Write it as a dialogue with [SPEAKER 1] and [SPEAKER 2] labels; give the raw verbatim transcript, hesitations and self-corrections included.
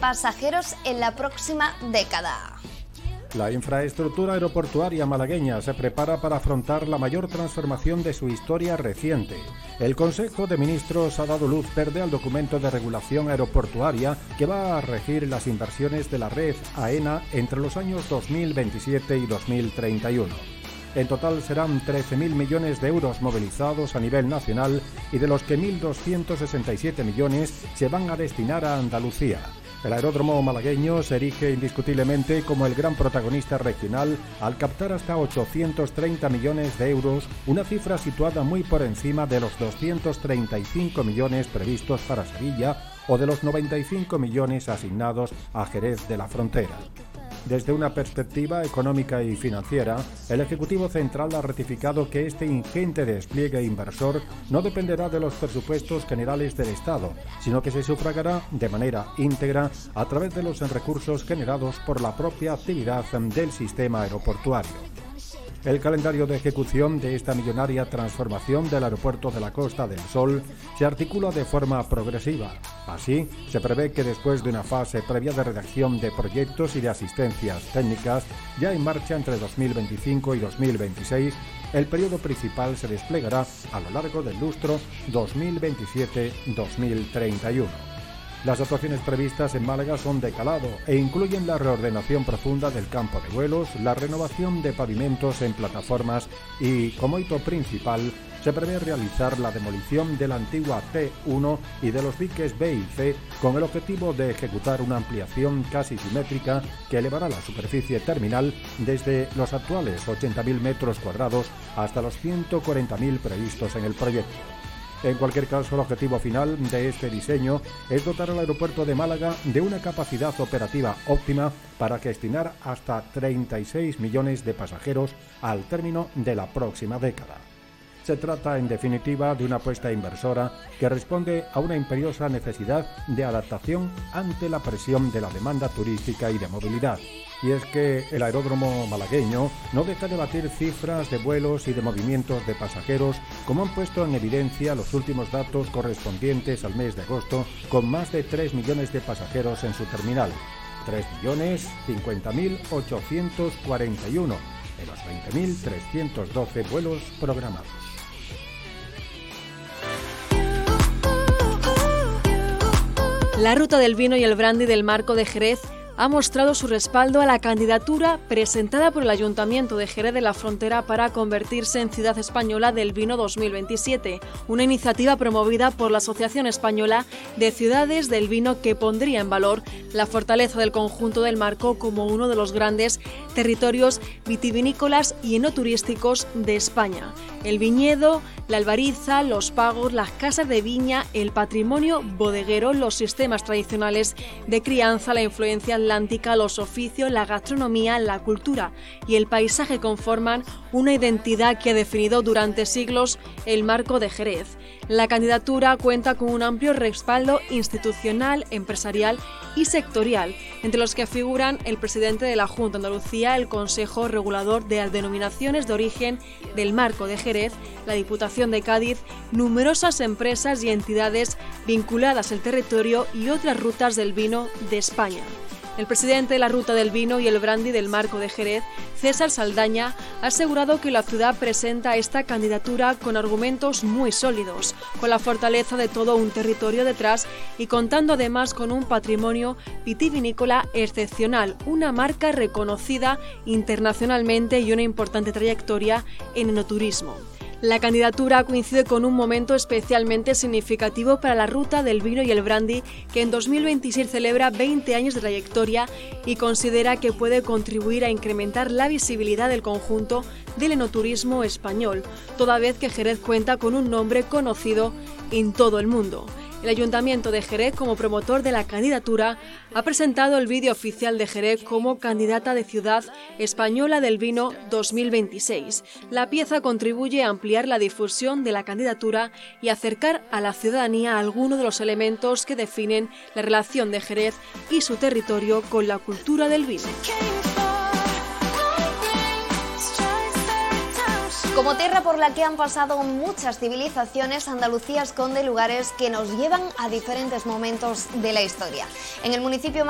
[SPEAKER 1] pasajeros en la próxima década.
[SPEAKER 2] La infraestructura aeroportuaria malagueña se prepara para afrontar la mayor transformación de su historia reciente. El Consejo de Ministros ha dado luz verde al documento de regulación aeroportuaria que va a regir las inversiones de la red AENA entre los años dos mil veintisiete y dos mil treinta y uno. En total serán trece mil millones de euros movilizados a nivel nacional y de los que mil doscientos sesenta y siete millones se van a destinar a Andalucía. El aeródromo malagueño se erige indiscutiblemente como el gran protagonista regional al captar hasta ochocientos treinta millones de euros, una cifra situada muy por encima de los doscientos treinta y cinco millones previstos para Sevilla o de los noventa y cinco millones asignados a Jerez de la Frontera. Desde una perspectiva económica y financiera, el Ejecutivo Central ha ratificado que este ingente despliegue inversor no dependerá de los presupuestos generales del Estado, sino que se sufragará de manera íntegra a través de los recursos generados por la propia actividad del sistema aeroportuario. El calendario de ejecución de esta millonaria transformación del aeropuerto de la Costa del Sol se articula de forma progresiva. Así, se prevé que después de una fase previa de redacción de proyectos y de asistencias técnicas, ya en marcha entre dos mil veinticinco y dos mil veintiséis, el periodo principal se desplegará a lo largo del lustro dos mil veintisiete a dos mil treinta y uno. Las actuaciones previstas en Málaga son de calado e incluyen la reordenación profunda del campo de vuelos, la renovación de pavimentos en plataformas y, como hito principal, se prevé realizar la demolición de la antigua T uno y de los diques B y C con el objetivo de ejecutar una ampliación casi simétrica que elevará la superficie terminal desde los actuales ochenta mil metros cuadrados hasta los ciento cuarenta mil previstos en el proyecto. En cualquier caso, el objetivo final de este diseño es dotar al aeropuerto de Málaga de una capacidad operativa óptima para destinar hasta treinta y seis millones de pasajeros al término de la próxima década. Se trata, en definitiva, de una apuesta inversora que responde a una imperiosa necesidad de adaptación ante la presión de la demanda turística y de movilidad. Y es que el aeródromo malagueño no deja de batir cifras de vuelos y de movimientos de pasajeros, como han puesto en evidencia los últimos datos correspondientes al mes de agosto, con más de tres millones de pasajeros en su terminal. tres millones cincuenta mil ochocientos cuarenta y uno de los veinte mil trescientos doce vuelos programados.
[SPEAKER 3] La ruta del vino y el brandy del Marco de Jerez ha mostrado su respaldo a la candidatura presentada por el Ayuntamiento de Jerez de la Frontera para convertirse en Ciudad Española del Vino dos mil veintisiete, una iniciativa promovida por la Asociación Española de Ciudades del Vino que pondría en valor la fortaleza del conjunto del Marco como uno de los grandes territorios vitivinícolas y enoturísticos de España. El viñedo, la albariza, los pagos, las casas de viña, el patrimonio bodeguero, los sistemas tradicionales de crianza, la influencia atlántica, los oficios, la gastronomía, la cultura y el paisaje conforman una identidad que ha definido durante siglos el Marco de Jerez. La candidatura cuenta con un amplio respaldo institucional, empresarial y sectorial, entre los que figuran el presidente de la Junta de Andalucía, el Consejo Regulador de las Denominaciones de Origen del Marco de Jerez, la Diputación de Cádiz, numerosas empresas y entidades vinculadas al territorio y otras rutas del vino de España. El presidente de la Ruta del Vino y el Brandy del Marco de Jerez, César Saldaña, ha asegurado que la ciudad presenta esta candidatura con argumentos muy sólidos, con la fortaleza de todo un territorio detrás y contando además con un patrimonio vitivinícola excepcional, una marca reconocida internacionalmente y una importante trayectoria en enoturismo. La candidatura coincide con un momento especialmente significativo para la Ruta del Vino y el Brandy, que en dos mil veintiséis celebra veinte años de trayectoria y considera que puede contribuir a incrementar la visibilidad del conjunto del enoturismo español, toda vez que Jerez cuenta con un nombre conocido en todo el mundo. El Ayuntamiento de Jerez, como promotor de la candidatura, ha presentado el vídeo oficial de Jerez como candidata de Ciudad Española del Vino dos mil veintiséis. La pieza contribuye a ampliar la difusión de la candidatura y acercar a la ciudadanía algunos de los elementos que definen la relación de Jerez y su territorio con la cultura del vino.
[SPEAKER 1] Como tierra por la que han pasado muchas civilizaciones, Andalucía esconde lugares que nos llevan a diferentes momentos de la historia. En el municipio